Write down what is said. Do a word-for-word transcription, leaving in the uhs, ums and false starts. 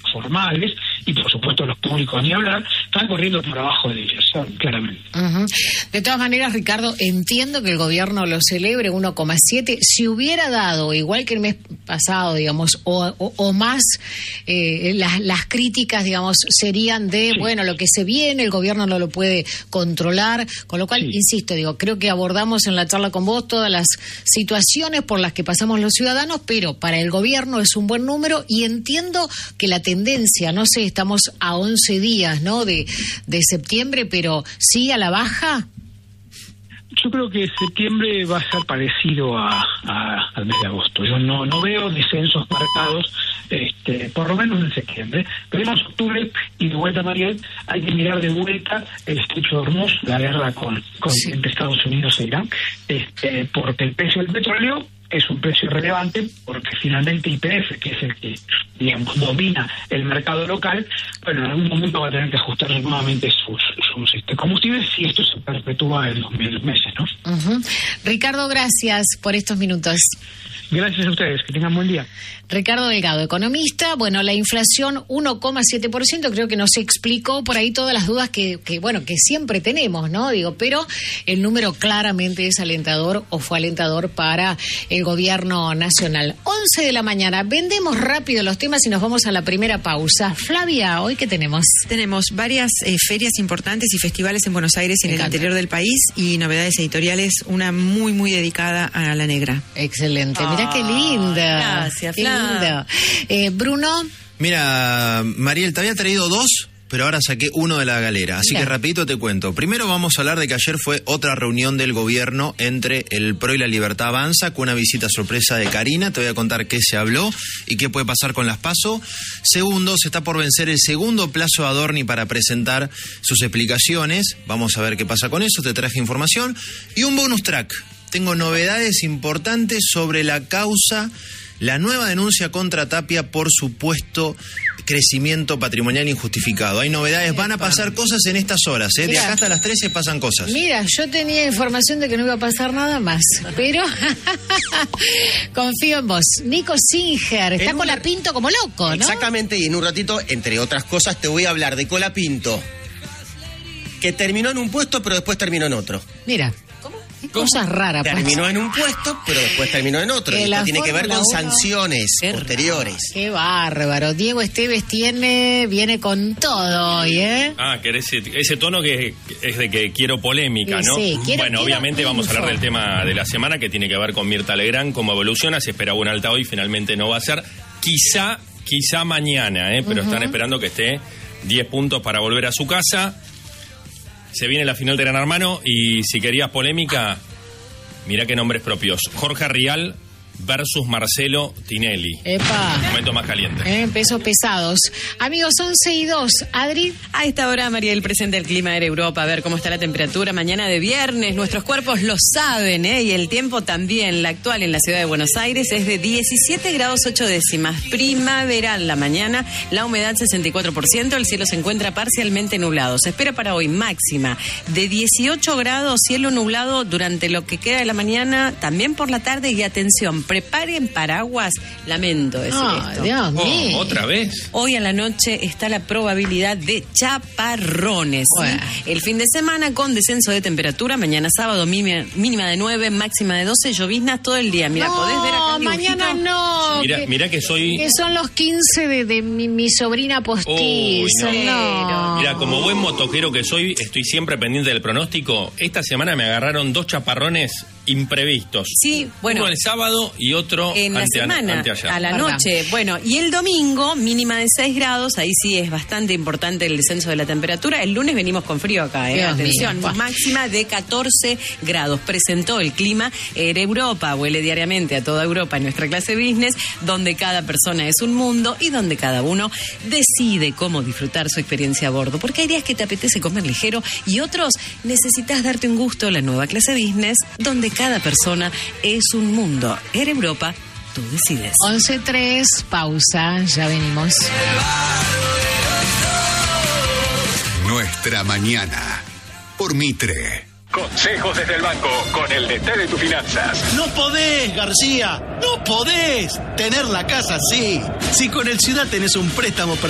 formales, y por supuesto los públicos ni hablar, están corriendo por abajo de ellos, claramente. Uh-huh. De todas maneras, Ricardo, entiendo que el gobierno lo celebre uno coma siete. Si hubiera dado, igual que el mes pasado, digamos, o, o, o más, eh, las, las críticas, digamos, serían de, sí. bueno, lo que se viene, el gobierno no lo puede controlar, con lo cual, sí. insisto, digo, creo que abordamos en la charla con vos todas las situaciones por las que pasamos los ciudadanos, pero para el gobierno es un buen número, y entiendo que la tendencia, no sé, estamos a once días, ¿no?, de, de septiembre, pero sí a la baja. Yo creo que septiembre va a ser parecido a, a, al mes de agosto. Yo no no veo descensos marcados, este, por lo menos en septiembre. Veremos octubre, y de vuelta, Mariel, hay que mirar de vuelta el estrecho de Hormuz, la guerra con, con sí. entre Estados Unidos e Irán, este, porque el precio del petróleo es un precio relevante, porque finalmente Y P F, que es el que, digamos, domina el mercado local, bueno, en algún momento va a tener que ajustar nuevamente sus, sus este, combustibles, si esto se perpetúa en los meses, ¿no? Uh-huh. Ricardo, gracias por estos minutos. Gracias a ustedes, que tengan buen día. Ricardo Delgado, economista. Bueno, la inflación uno coma siete por ciento, creo que nos explicó por ahí todas las dudas que, que, bueno, que siempre tenemos, ¿no? Digo, pero el número claramente es alentador, o fue alentador para el gobierno nacional. once de la mañana, vendemos rápido los temas y nos vamos a la primera pausa. Flavia, ¿hoy qué tenemos? Tenemos varias eh, ferias importantes y festivales en Buenos Aires y en el interior del país, y novedades editoriales, una muy, muy dedicada a la negra. Excelente. Oh. Mirá qué linda. Gracias, qué linda. Eh, Bruno. Mira, Mariel, te había traído dos, pero ahora saqué uno de la galera, así Mira. que rapidito te cuento. Primero vamos a hablar de que ayer fue otra reunión del gobierno entre el P R O y la Libertad Avanza, con una visita sorpresa de Karina. Te voy a contar qué se habló y qué puede pasar con las PASO. Segundo, se está por vencer el segundo plazo de Adorni para presentar sus explicaciones. Vamos a ver qué pasa con eso, te traje información. Y un bonus track. Tengo novedades importantes sobre la causa, la nueva denuncia contra Tapia por supuesto crecimiento patrimonial injustificado. Hay novedades, van a pasar cosas en estas horas, ¿eh? De acá hasta las trece pasan cosas. Mira, yo tenía información de que no iba a pasar nada más, pero confío en vos. Nico Singer, está Colapinto como loco, ¿no? Exactamente, y en un ratito, entre otras cosas, te voy a hablar de Colapinto, que terminó en un puesto, pero después terminó en otro. Mira. Cosas raras. Terminó en un puesto, pero después terminó en otro. Y esto tiene que ver con sanciones qué posteriores. Qué bárbaro. Diego Esteves tiene, viene con todo hoy, ¿eh? Ah, que ese, ese tono que es de que quiero polémica, ¿no? Sí, quiero, bueno, quiero obviamente info. Vamos a hablar del tema de la semana, que tiene que ver con Mirta Legrand, cómo evoluciona. Se esperaba un alta hoy, finalmente no va a ser. Quizá, quizá mañana, ¿eh? Pero uh-huh. están esperando que esté diez puntos para volver a su casa. Se viene la final de Gran Hermano, y si querías polémica, mirá qué nombres propios. Jorge Rial versus Marcelo Tinelli. Epa. Momento más caliente. Eh, pesos pesados. Amigos, once y dos. Adri. A esta hora, Mariel, presenta el clima de Europa. A ver cómo está la temperatura mañana de viernes. Nuestros cuerpos lo saben, ¿eh? Y el tiempo también. La actual en la ciudad de Buenos Aires es de diecisiete grados ocho décimas. Primaveral la mañana. La humedad sesenta y cuatro por ciento. El cielo se encuentra parcialmente nublado. Se espera para hoy máxima de dieciocho grados, cielo nublado durante lo que queda de la mañana, también por la tarde. Y atención, preparen paraguas, lamento decir oh, esto. Dios mío. Oh, ¿otra vez? Hoy a la noche está la probabilidad de chaparrones. Bueno. ¿sí? El fin de semana con descenso de temperatura, mañana sábado mínima, mínima de nueve, máxima de doce, lloviznas todo el día. Mira, no, ¿podés ver acá el mañana no. Mira, que, mira que soy... Que son los quince de, de mi, mi sobrina postiza. Uy, no. no. Mira, como buen motoquero que soy, estoy siempre pendiente del pronóstico. Esta semana me agarraron dos chaparrones imprevistos. Sí, bueno. Uno el sábado y otro en la ante, semana, anteayer. a la ¿verdad? noche. Bueno, y el domingo, mínima de seis grados, ahí sí es bastante importante el descenso de la temperatura. El lunes venimos con frío acá, ¿eh? Dios Atención, mío. máxima de catorce grados. Presentó el clima Air Europa, huele diariamente a toda Europa en nuestra clase business, donde cada persona es un mundo y donde cada uno decide cómo disfrutar su experiencia a bordo. Porque hay días que te apetece comer ligero y otros necesitas darte un gusto. La nueva clase business, donde cada persona es un mundo. Air Europa, tú decides. once tres, pausa, ya venimos. Nuestra mañana, por Mitre. Consejos desde el banco, con el D T de tus finanzas. No podés, García, no podés tener la casa así. Si con el Ciudad tenés un préstamo